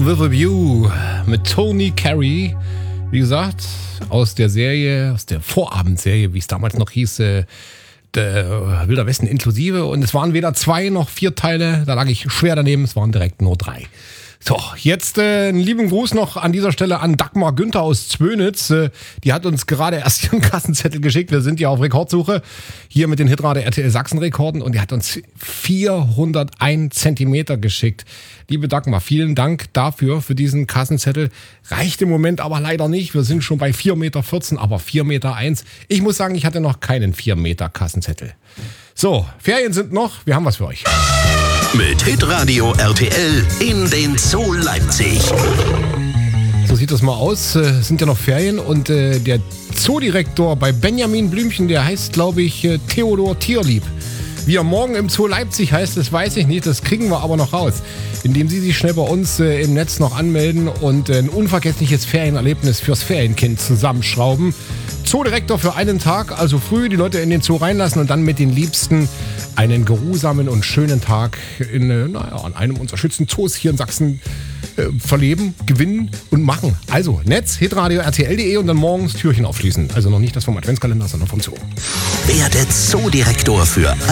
with a View mit Tony Carey. Wie gesagt, aus der Vorabendserie, wie es damals noch hieß, der Wilder Westen inklusive. Und es waren weder 2 noch 4 Teile. Da lag ich schwer daneben. Es waren direkt nur 3. So, jetzt einen lieben Gruß noch an dieser Stelle an Dagmar Günther aus Zwönitz. Die hat uns gerade erst ihren Kassenzettel geschickt. Wir sind ja auf Rekordsuche hier mit den Hitrate RTL Sachsen-Rekorden und die hat uns 401 Zentimeter geschickt. Liebe Dagmar, vielen Dank dafür, für diesen Kassenzettel. Reicht im Moment aber leider nicht. Wir sind schon bei 4,14 Meter, aber 4,1 Meter. Ich muss sagen, ich hatte noch keinen 4 Meter Kassenzettel. So, Ferien sind noch. Wir haben was für euch. Mit Hitradio RTL in den Zoo Leipzig. So sieht das mal aus. Es sind ja noch Ferien und der Zoodirektor bei Benjamin Blümchen, der heißt, glaube ich, Theodor Tierlieb. Wie er morgen im Zoo Leipzig heißt, das weiß ich nicht, das kriegen wir aber noch raus. Indem Sie sich schnell bei uns im Netz noch anmelden und ein unvergessliches Ferienerlebnis fürs Ferienkind zusammenschrauben. Zoodirektor für einen Tag, also früh die Leute in den Zoo reinlassen und dann mit den Liebsten einen geruhsamen und schönen Tag an einem unserer schönsten Zoos hier in Sachsen verleben, gewinnen und machen. Also Netz, hitradio rtl.de und dann morgens Türchen aufschließen. Also noch nicht das vom Adventskalender, sondern vom Zoo. Werde Zoodirektor für